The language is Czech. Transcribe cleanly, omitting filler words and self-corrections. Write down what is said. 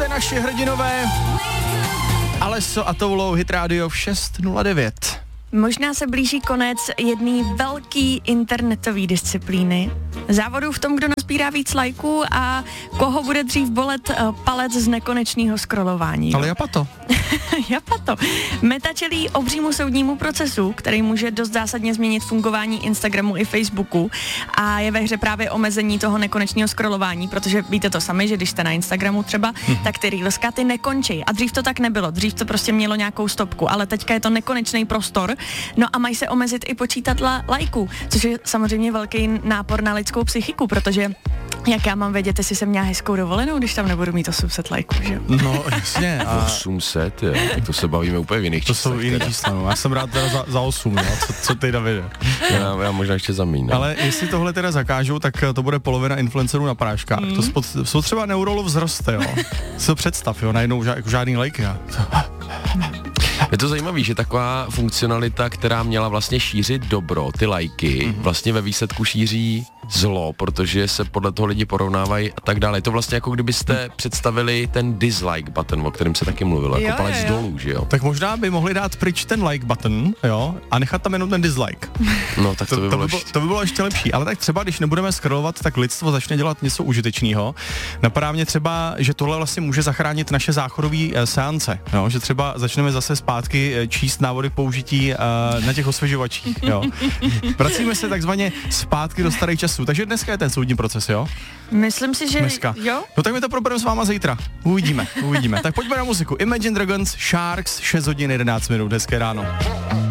jste naši hrdinové. Alesso a Toulo, Hit Radio v 6:09. Možná se blíží konec jedné velký internetové disciplíny. Závodu v tom, kdo nazbírá víc lajků a koho bude dřív bolet palec z nekonečného scrollování. Ale japato. Japato. Meta čelí obřímu soudnímu procesu, který může dost zásadně změnit fungování Instagramu i Facebooku a je ve hře právě omezení toho nekonečného scrollování, protože víte to sami, že když jste na Instagramu třeba, tak ty reelskaty nekončí. A dřív to tak nebylo, dřív to prostě mělo nějakou stopku, ale teďka je to nekonečný prostor. No a mají se omezit i počítadla lajků, což je samozřejmě velký nápor na lidskou psychiku, protože jak já mám vědět, jestli jsem měla hezkou dovolenou, když tam nebudu mít 800 lajků, že? No jasně. A 800, jo, tak to se bavíme úplně v jiných číslech. To jsou jiný čísla, no. Já jsem rád teda za 8, no. Co ty, Davide? Já možná ještě za míň, no. Ale jestli tohle teda zakážou, tak to bude polovina influencerů na práškách. To jsou třeba neurolov vzroste, jo. Si to představ, jo, najednou žádný lajky. Je to zajímavé, že taková funkcionalita, která měla vlastně šířit dobro, ty lajky, vlastně ve výsledku šíří zlo, protože se podle toho lidi porovnávají a tak dále. Je to vlastně jako kdybyste představili ten dislike button, o kterém se taky mluvilo, jako palec dolů, že jo? Tak možná by mohli dát pryč ten like button, jo, a nechat tam jenom ten dislike. No, tak to by bylo ještě lepší, ale tak třeba, když nebudeme scrollovat, tak lidstvo začne dělat něco užitečného. Napadá mě třeba, že tohle vlastně může zachránit naše záchodové seance, jo, že třeba začneme zase zpátky číst návody k použití na těch osvěžovačích, jo. Vracíme se takzvaně zpátky do starých časů, takže dneska je ten soudní proces, jo? Myslím si, že dneska. Jo. No tak my to probereme s váma zítra. Uvidíme. Tak pojďme na muziku. Imagine Dragons, Sharks, 6:11, hezké ráno.